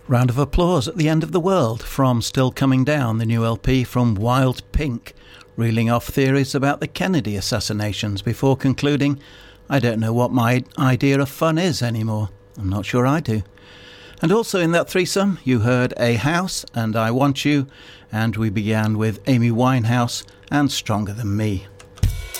Round of applause at the end of the world from Still Coming Down, the new LP from Wild Pink, reeling off theories about the Kennedy assassinations before concluding, I don't know what my idea of fun is anymore. I'm not sure I do. And also in that threesome, you heard A House and I Want You, and we began with Amy Winehouse and Stronger Than Me.